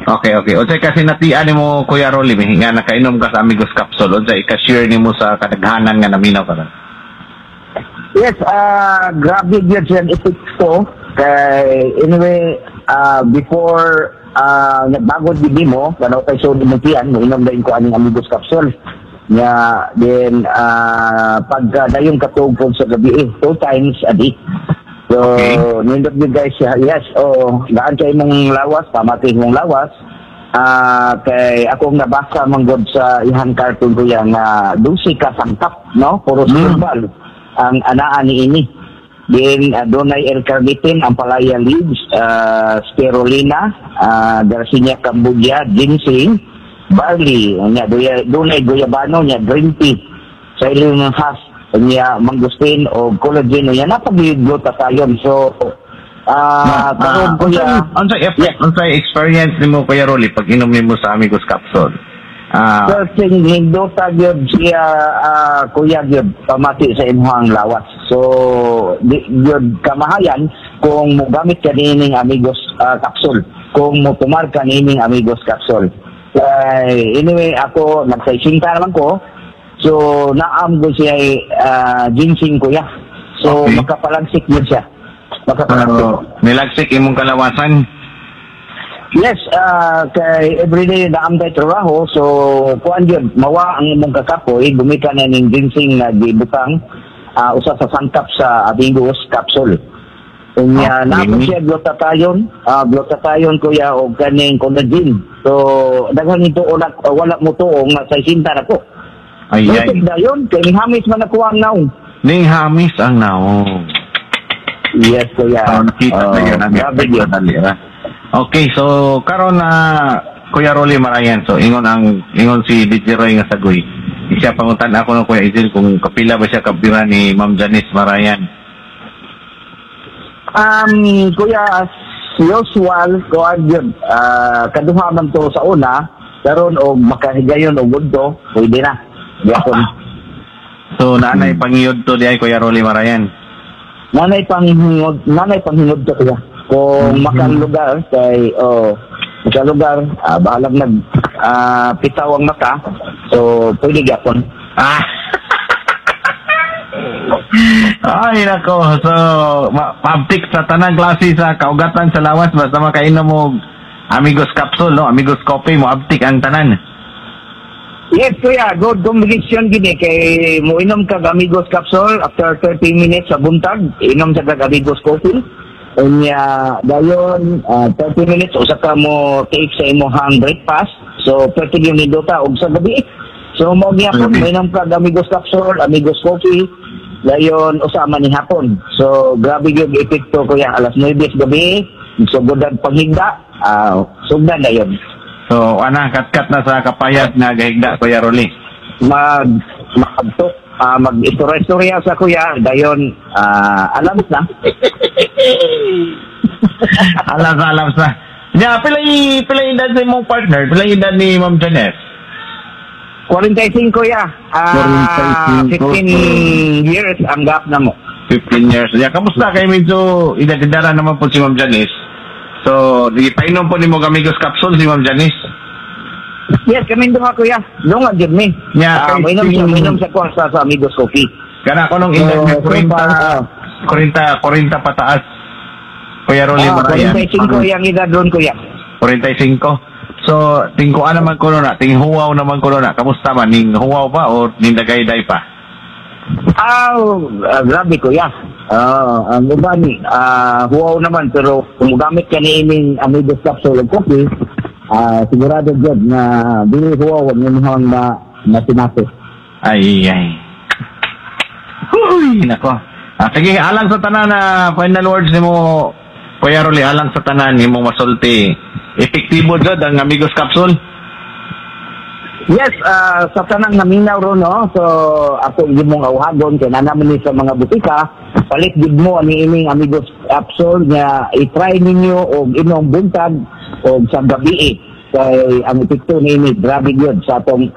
Okay, okay. Unsay kasi natian nimo Kuya Rolly nga nakainom ka sa Amigos Capsule, unsay ka-share nimo sa kadaghanan nga naminaw ka na? Yes, grabe yun siya effect ko. Kay, anyway, before nagbago di mo, kanaw kay so di mo tiyan, inom din ko aning Amigos Capsule. Nga, then, pag dayong katugpog sa gabi, 2 times a day. So, Okay. nindot yun guys, yes, daan kayo mong lawas, pamati mong lawas. Kay akong nabasa manggod sa ihan cartoon ko yan na 12 ka sangkap, no? Puro herbal ang anaan ni ini. Then, donay L-carnitin, ampalaya leaves, spirulina, Garcinia cambogia, ginseng, barley, donay guyabano, green tea, silent has, mangustin o collagen, napag-glutathione. So, karon ko ya, unsay effect, unsay experience nimo Kuya Rolly pag inom nimo sa Amigos Capsule? searching hindo tagyod siya, kuya gyud pamati sa imuhang lawas. So, gyud kamahayan kung mogamit ka nining Amigos Capsule, kung mo tumar ka nining Amigos Capsule. Anyway, ako nagsaysinta naman ko. So, naam ko siya ginseng kuya. So, Okay. makapalagsik yun siya. Makapalagsik. Nilagsik imong kalawasan. Yes, kay everyday naam tayo trabaho. So, kuan yun, mawa ang imong kakapoy, gumita na ng ginseng na gibutang usa sa sangkap sa Amigos Capsule. Unya, naam siya glutathione kuya o kaning collagen. So, daghan ito wala mo to o nga sa sinta na ko. Ay. Dayon, kay hamis man ako ang naong. Ning hamis ang naong. Yes, kuya. Nakita na yun ang grabe yun. Okay, so karon na Kuya Rolly Marayan, so ingon si DJ Roy nga sagoy. Siya pangutan ako ng Kuya Izil kung kapila ba siya kabira ni Ma'am Janice Marayan. Kuya, as usual, kuan yun, kaduha man to sa una, karon o makahigayon o gudto, pwede na. Yapon. So naanay pangiyod to di ay Kuya Rolly Marayan. Nanay panghingod to kuya. Kung makalugar kay makalugar bahalag pitaw ang mata, so pwede gyapon. Ay nako, so mabtik sa tanang klase sa kaugatan sa lawas basta makainom mo Amigos Capsule, no? Amigos Coffee mo abtik ang tanan. Yes, kuya, good combination gini kay mo inom kag Amigos Capsule after 30 minutes sa buntag, inom sa kag Amigos Coffee. Unya dayon 30 minutes usa ka mo take sa imong breakfast. So 30 minutos og sa gabi. So mo gyapon mo inom kag Amigos Capsule, Amigos Coffee. Dayon usama ni hapon. So grabe gyud epekto kuya alas 9 gabi, sugodan paghigda, sugdan dayon. So ana katkat na sa kapayat nga gahigda Kuya Rolly. Mag-istorya sa kuya, dayon alam na. alam sa. Ya, pila edad sa imong partner? Pila edad ni Ma'am Janice? 45 kuya. 15 years ang gap na mo. 15 years. Ya, kamusta kay medyo edad-edara naman po si Ma'am Janice? So, di painom po ni mo Amigos Capsule si Ma'am Janice? Yes, kami duha kuya. Lunga gyud mi. Yeah, Mainom sa kwarsa sa Amigos Coffee. Kana ko nung edad na 40 pataas. Kuya Rolly Marayan. 45 yung edad doon kuya. 45. So, tingkuan naman ko na, tinghuwaw naman ko na. Kamusta man? Ning huwaw pa o ning dagay-day pa? Grabe kuya. Ang uban, huwaw naman, pero kung gamit ka ni ining Amigos Capsule of Coffee, sigurado dyan na dili huwaw ang inyong na sinapit. Ay. Huy, nako. Sige, alang sa tanan na final words ni mo, Kuya Rolly, alang sa tanan ni mo masulti. Epektibo dyan ang Amigos Capsule? Yes, sa tanang naminaw ro no. So ako gyud mong awhagon kay nanaman ni sa mga butika, palit gid mo ani ining Amigos Capsule nga i-try ninyo og inom buntag og sa gabi. Kay ang epekto ni ini grabe gyud sa atong